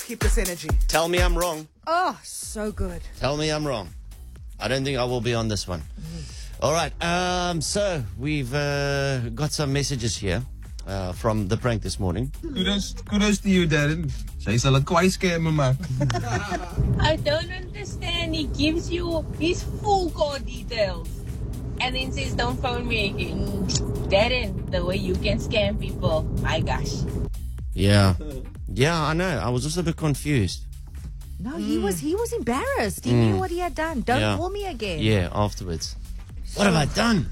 keep this energy. Tell me I'm wrong. Oh, so good. Tell me I'm wrong. I don't think I will be on this one. All right. So we've got some messages here from the prank this morning. Kudos to you, Darren. Sy sal 'n kwaai scammer maak. I don't understand. He gives you his full card details and then says, don't phone me again. Darren, the way you can scam people, my gosh. Yeah. Yeah, I know. I was just a bit confused. No, he was embarrassed. He knew what he had done. Don't call me again. Yeah, afterwards. What have I done?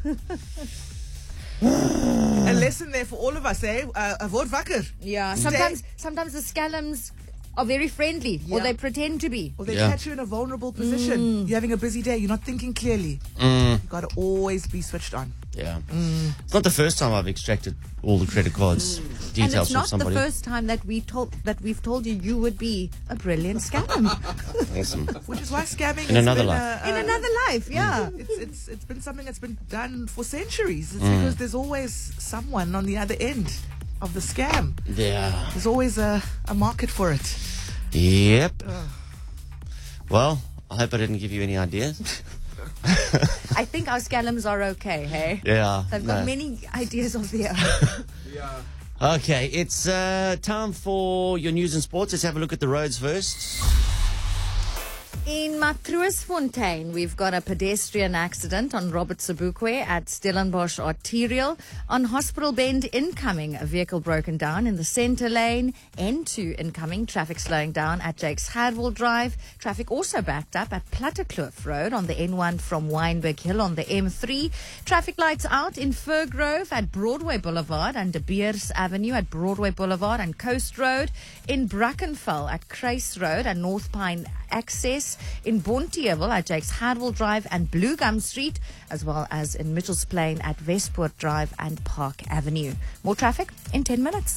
A lesson there for all of us, eh? Word wakker. Yeah, sometimes the scallums are very friendly, or they pretend to be. Or they catch you in a vulnerable position. You're having a busy day. You're not thinking clearly. You got to always be switched on. Yeah. It's not the first time I've extracted all the credit cards And details it's not from somebody. the first time that we've told you would be a brilliant scam. Awesome. Which is why scamming In has another been life. In another life, yeah. It's been something that's been done for centuries. It's because there's always someone on the other end of the scam. Yeah. There's always a market for it. Yep. Well, I hope I didn't give you any ideas. I think our scallums are okay, hey? Yeah. They've got many ideas of their own. Okay, it's time for your news and sports. Let's have a look at the roads first. In Matroosfontein, we've got a pedestrian accident on Robert Sobukwe at Stellenbosch Arterial. On Hospital Bend incoming, a vehicle broken down in the centre lane. N2 incoming, traffic slowing down at Jakes Hadwell Drive. Traffic also backed up at Plattekloof Road on the N1 from Wynberg Hill on the M3. Traffic lights out in Firgrove at Broadway Boulevard and De Beers Avenue at Broadway Boulevard and Coast Road. In Brackenfell at Kruis Road and North Pine Access. In Bonteheuwel at Jakes Hadwell Drive and Blue Gum Street, as well as in Mitchells Plain at Westport Drive and Park Avenue. More traffic in 10 minutes.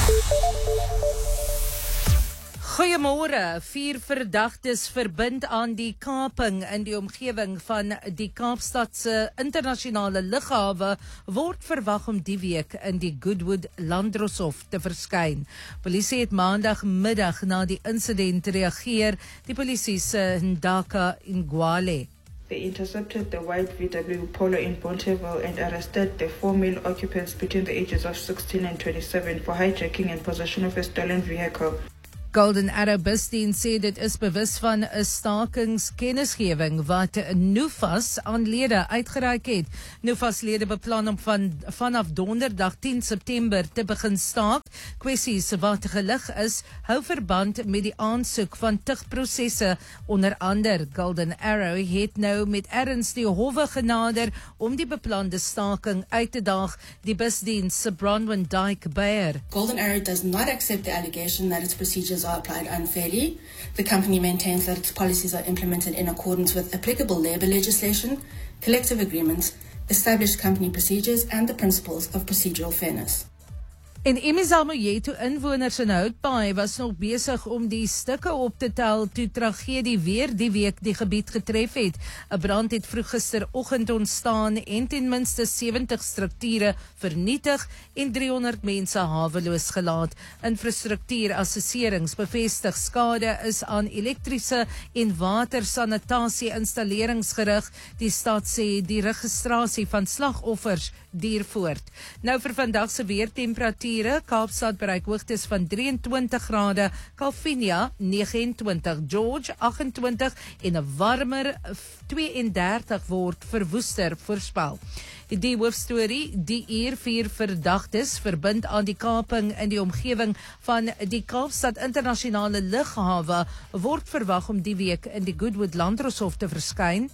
Goeiemôre. 4 verdagtes verbind aan die kaping in die omgewing van die Kaapstad se internasionale lughawe word verwag om die week in die Goodwood Landdroshof te verskyn. Polisie het maandagmiddag na die insident reageer. Die polisie se Ndaka Ngwale. They intercepted the white VW Polo in Bonteheuwel and arrested the 4 male occupants between the ages of 16 and 27 for hijacking and possession of a stolen vehicle. Golden Arrow Busdiens sê dit is bewus van 'n stakingskennisgewing wat Nufas aan lede uitgereik het. Nufas lede beplan om vanaf donderdag 10 September te begin staak. Kwessies wat gelig is, hou verband met die aansoek van tugprosesse. Onder andere Golden Arrow het nou met erns die howe genader om die beplande staking uit te daag. Die busdiens se Bronwyn Dyke Beyer. Golden Arrow does not accept the allegation that its procedures are applied unfairly. The company maintains that its policies are implemented in accordance with applicable labour legislation, collective agreements, established company procedures, and the principles of procedural fairness. En Emizalmoyeto inwoners in Houtbaai was nog besig om die stukke op te tel toe tragedie weer die week die gebied getref het. 'n Brand het vroeg gisteroggend ontstaan en ten minste 70 strukture vernietig en 300 mense haweloos gelaat. Infrastruktuurassesserings bevestig skade is aan elektriese en watersanitasie installerings gerig. Die stad sê die registrasie van slagoffers duur voort. Nou vir vandag se weertemperatuur. Kaapstad bereik hoogtes van 23 grade, Calvinia 29, George 28 en 'n warmer 32 word vir Woester voorspel. Die hoofstorie, die uur 4 verdagtes verbind aan die kaping in die omgewing van die Kaapstad internasionale lughawe word verwag om die week in die Goodwood Landdroshof te verskyn.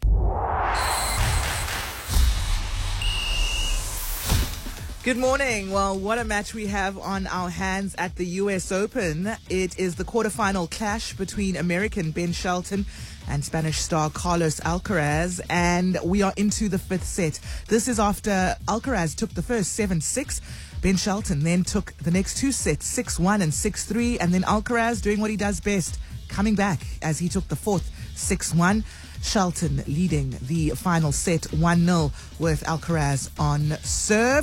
Good morning. Well, what a match we have on our hands at the US Open. It is the quarterfinal clash between American Ben Shelton and Spanish star Carlos Alcaraz, and we are into the fifth set. This is after Alcaraz took the first 7-6. Ben Shelton then took the next two sets, 6-1 and 6-3, and then Alcaraz doing what he does best, coming back as he took the fourth, 6-1. Shelton leading the final set 1-0 with Alcaraz on serve.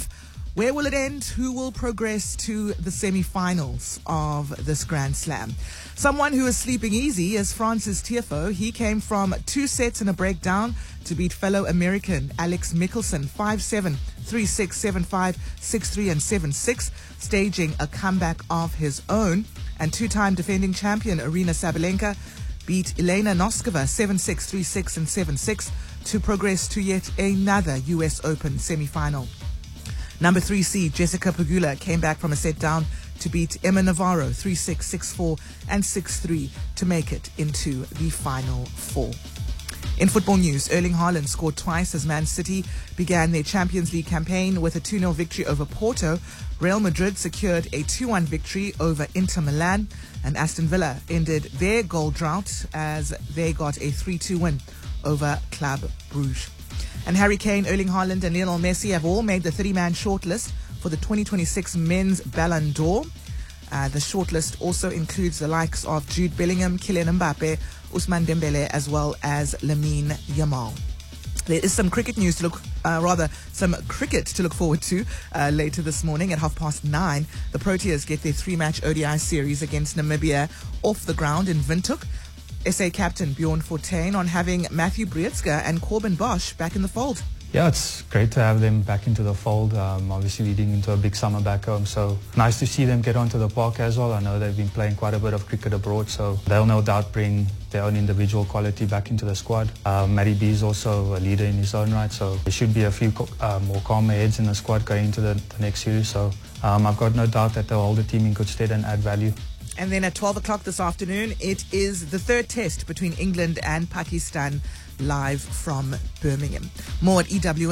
Where will it end? Who will progress to the semi-finals of this Grand Slam? Someone who is sleeping easy is Francis Tiafoe. He came from 2 sets and a breakdown to beat fellow American Alex Michelsen 5-7, 3-6, 7-5, 6-3 and 7-6, staging a comeback of his own. And two-time defending champion Aryna Sabalenka beat Elena Noskova 7-6, 3-6 and 7-6 to progress to yet another US Open semi-final. Number 3 seed Jessica Pegula came back from a set down to beat Emma Navarro 3-6, 6-4 and 6-3 to make it into the final 4. In football news, Erling Haaland scored twice as Man City began their Champions League campaign with a 2-0 victory over Porto. Real Madrid secured a 2-1 victory over Inter Milan, and Aston Villa ended their goal drought as they got a 3-2 win over Club Brugge. And Harry Kane, Erling Haaland and Lionel Messi have all made the 30-man shortlist for the 2026 Men's Ballon d'Or. The shortlist also includes the likes of Jude Bellingham, Kylian Mbappe, Ousmane Dembele, as well as Lamine Yamal. There is some cricket news to look, some cricket to look forward to later this morning at 9:30. The Proteas get their 3-match ODI series against Namibia off the ground in Windhoek. SA captain Bjorn Fortuin on having Matthew Breetzke and Corbin Bosch back in the fold. Yeah, it's great to have them back into the fold, obviously leading into a big summer back home. So nice to see them get onto the park as well. I know they've been playing quite a bit of cricket abroad, so they'll no doubt bring their own individual quality back into the squad. Matty B is also a leader in his own right, so there should be a few more calmer heads in the squad going into the next series. So I've got no doubt that they'll hold the team in good stead and add value. And then at 12 o'clock this afternoon, it is the third test between England and Pakistan, live from Birmingham. More at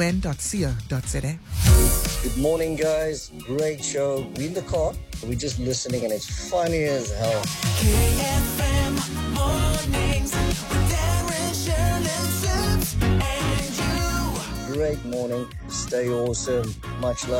ewn.co.za. Good morning, guys. Great show. We're in the car. We're just listening, and it's funny as hell. KFM mornings with Darren, Shirley, and you. Great morning. Stay awesome. Much love.